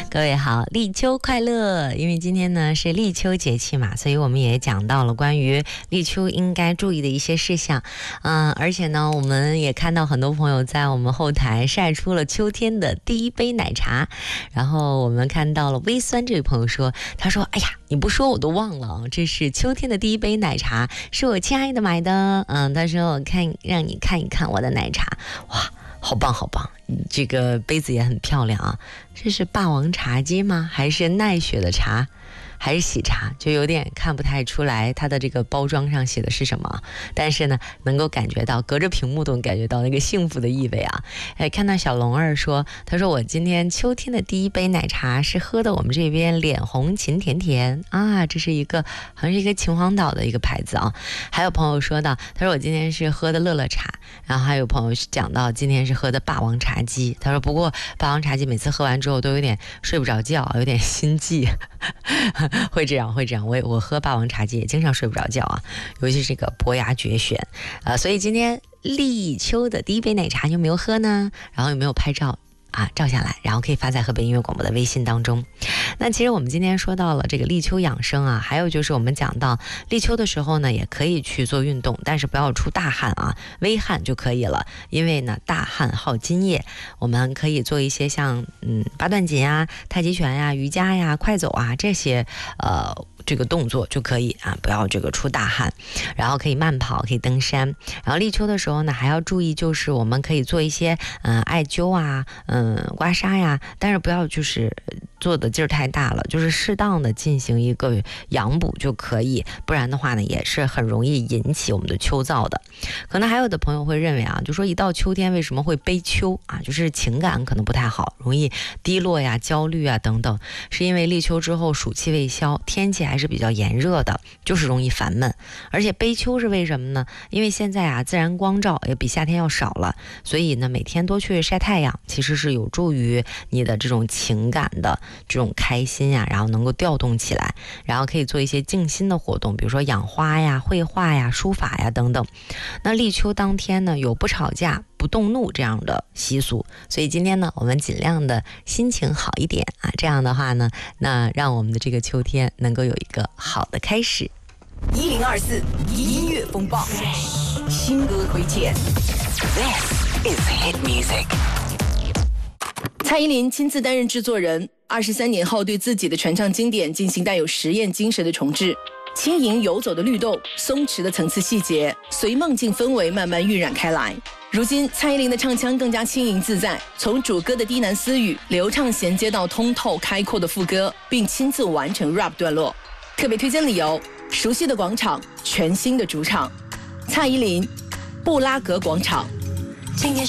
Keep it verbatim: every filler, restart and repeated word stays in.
各位好，立秋快乐！因为今天呢是立秋节气嘛，所以我们也讲到了关于立秋应该注意的一些事项。嗯，而且呢，我们也看到很多朋友在我们后台晒出了秋天的第一杯奶茶。然后我们看到了微酸这位朋友说，他说：“哎呀，你不说我都忘了，这是秋天的第一杯奶茶，是我亲爱的买的。”嗯，他说我看让你看一看我的奶茶，哇！好棒好棒，这个杯子也很漂亮啊！这是霸王茶姬吗？还是奈雪的茶？还是喜茶？就有点看不太出来它的这个包装上写的是什么，但是呢，能够感觉到，隔着屏幕都能感觉到那个幸福的意味啊！哎，看到小龙儿说，他说我今天秋天的第一杯奶茶是喝的我们这边脸红琴甜甜啊，这是一个好像是一个秦皇岛的一个牌子啊。还有朋友说到，他说我今天是喝的乐乐茶，然后还有朋友讲到今天是喝的霸王茶姬，他说不过霸王茶姬每次喝完之后都有点睡不着觉，有点心悸。会这样会这样，我我喝霸王茶姬也经常睡不着觉啊，尤其是这个伯牙绝选，呃，所以今天立秋的第一杯奶茶你有没有喝呢？然后有没有拍照啊照下来，然后可以发在河北音乐广播的微信当中。那其实我们今天说到了这个立秋养生啊，还有就是我们讲到立秋的时候呢，也可以去做运动，但是不要出大汗啊，微汗就可以了。因为呢，大汗耗津液，我们可以做一些像嗯八段锦呀、太极拳呀、瑜伽呀、快走啊这些呃。这个动作就可以啊，不要这个出大汗，然后可以慢跑，可以登山。然后立秋的时候呢，还要注意，就是我们可以做一些嗯、呃、艾灸啊，嗯刮痧呀，但是不要就是做的劲儿太大了，就是适当的进行一个养补就可以，不然的话呢，也是很容易引起我们的秋燥的。可能还有的朋友会认为啊，就说一到秋天为什么会悲秋啊，就是情感可能不太好，容易低落呀、焦虑啊等等，是因为立秋之后暑气未消，天气还是比较炎热的，就是容易烦闷。而且悲秋是为什么呢？因为现在啊自然光照也比夏天要少了，所以呢每天多去晒太阳，其实是有助于你的这种情感的这种开心呀，然后能够调动起来，然后可以做一些静心的活动，比如说养花呀、绘画呀、书法呀等等。那立秋当天呢，有不吵架、不动怒这样的习俗，所以今天呢，我们尽量的心情好一点啊，这样的话呢，那让我们的这个秋天能够有一个好的开始。 一零二四音乐风暴，新歌推荐。This is hit music。蔡依林亲自担任制作人，二十三年后对自己的传唱经典进行带有实验精神的重制。轻盈游走的律动，松弛的层次细节，随梦境氛围慢慢晕染开来。如今蔡依林的唱腔更加轻盈自在，从主歌的低喃私语流畅衔接到通透开阔的副歌，并亲自完成 rap 段落。特别推荐理由：熟悉的广场，全新的主场。蔡依林，布拉格广场。今天